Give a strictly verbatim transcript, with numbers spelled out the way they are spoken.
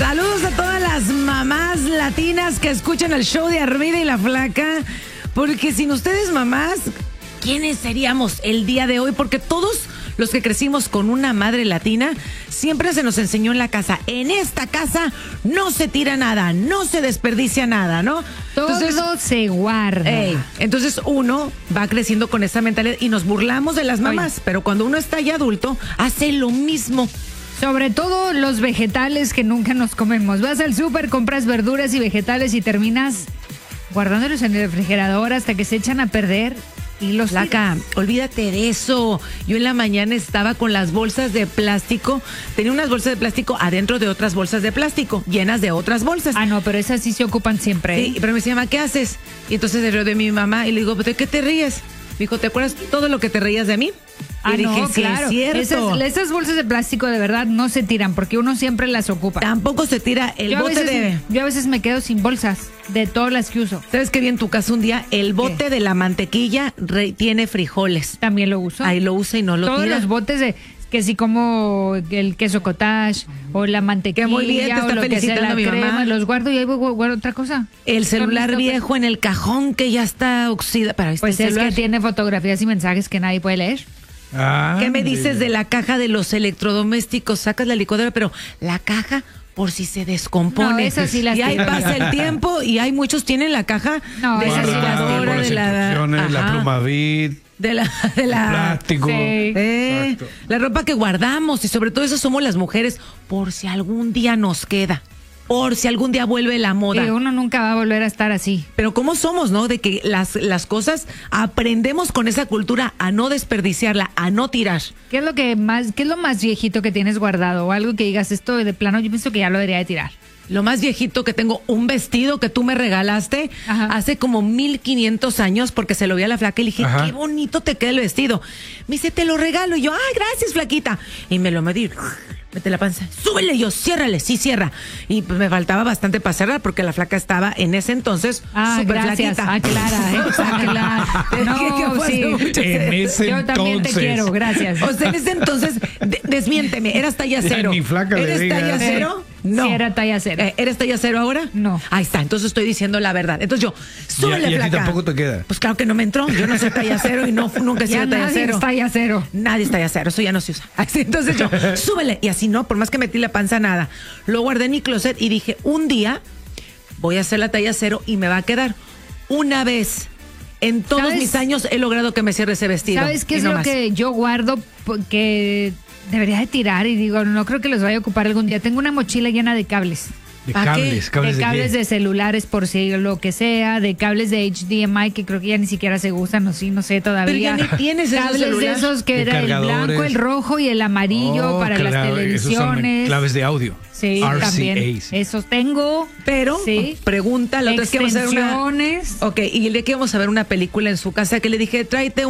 Saludos a todas las mamás latinas que escuchan el show de Armida y la Flaca, porque sin ustedes, mamás, ¿quiénes seríamos el día de hoy? Porque todos los que crecimos con una madre latina, siempre se nos enseñó en la casa, en esta casa no se tira nada, no se desperdicia nada, ¿no? Todo entonces, se guarda. Ey, entonces uno va creciendo con esa mentalidad y nos burlamos de las mamás, Oye. pero cuando uno está ya adulto, hace lo mismo. Sobre todo los vegetales que nunca nos comemos. Vas al súper, compras verduras y vegetales y terminas guardándolos en el refrigerador hasta que se echan a perder. Y los Flaca, olvídate de eso. Yo en la mañana estaba con las bolsas de plástico. Tenía unas bolsas de plástico adentro de otras bolsas de plástico, llenas de otras bolsas. Ah, no, pero esas sí se ocupan siempre. Sí, ¿eh? pero me decía, mamá, ¿qué haces? Y entonces se rió de mi mamá y le digo, ¿de qué te ríes? Me dijo, ¿te acuerdas todo lo que te reías de mí? Ah, y dije, no, sí, claro. es cierto. Esas, esas bolsas de plástico de verdad no se tiran porque uno siempre las ocupa. Tampoco se tira el yo bote veces, de... Yo a veces me quedo sin bolsas de todas las que uso. ¿Sabes qué vi en tu casa un día? El bote ¿Qué? de la mantequilla re, tiene frijoles. También lo uso. Ahí lo usa y no lo Todos tira. Todos los botes de... que si como el queso cottage o la mantequilla, que muy bien, te está o lo felicitando que sea, la mi crema, mamá. Los guardo y ahí voy, guardo otra cosa. El celular viejo en el cajón que ya está oxidado. Para pues es celular. que tiene fotografías y mensajes que nadie puede leer. Ah, ¿Qué me dices de la caja de los electrodomésticos? Sacas la licuadora, pero la caja por si se descompone. No, esa sí las y ahí tiene. pasa el tiempo y hay muchos tienen la caja no, de la licuadora, de la, la pluma vid, de la, de la plástico, sí. eh, la ropa que guardamos y sobre todo eso somos las mujeres por si algún día nos queda. Por si algún día vuelve la moda. Y uno nunca va a volver a estar así. Pero ¿cómo somos, no? De que las, las cosas aprendemos con esa cultura a no desperdiciarla, a no tirar. ¿Qué es lo que más, qué es lo más viejito que tienes guardado? O algo que digas, esto de plano, yo pienso que ya lo debería de tirar. Lo más viejito que tengo, un vestido que tú me regalaste Ajá. hace como mil quinientos años porque se lo vi a la flaca y le dije, Ajá. qué bonito te queda el vestido. Me dice, te lo regalo. Y yo, ay, gracias, flaquita. Y me lo medí. Mete la panza, súbele, y yo, ciérrale, sí, cierra. Y pues me faltaba bastante para cerrar porque la flaca estaba en ese entonces ah, súper gracias. flaquita. Ah, Clara, eh. Ah, Clara. No, sí. En ese yo entonces. también te quiero, gracias. O sea, en ese entonces, de, desmiénteme, ¿eras talla cero? Ni flaca le ¿Eres digas. talla cero? No. Sí, era talla cero. Eh, ¿Eres talla cero ahora? No. Ahí está, entonces estoy diciendo la verdad. Entonces yo, súbele, y a, y a flaca. ti tampoco te queda. Pues claro que no me entró. Yo no soy talla cero y no, nunca he sido Ya talla nadie cero. es talla cero. Nadie es talla cero, eso ya no se usa. Así, entonces yo, súbele. Y así no, por más que metí la panza, nada. Lo guardé en mi closet y dije, un día voy a hacer la talla cero y me va a quedar. Una vez en todos ¿Sabes? mis años he logrado que me cierre ese vestido. ¿Sabes qué Y es no lo más. que yo guardo que debería de tirar? Y digo, no creo que los vaya a ocupar algún día. Tengo una mochila llena de cables. De ¿Pa' qué? cables, cables de de, cables qué? de celulares por si lo que sea, de cables de H D M I que creo que ya ni siquiera se usan, o sí, no sé todavía. Pero ya ni tienes esos cables de celulares. esos que De era el cargadores. blanco, el rojo y el amarillo Oh, para las claro, esos son televisiones. claves de audio. Sí, R C As. también. Esos tengo. Pero, Sí. pregunta, la otra vez que vamos a ver una... Extensiones. Ok, y el día que íbamos a ver una película en su casa, que le dije, tráete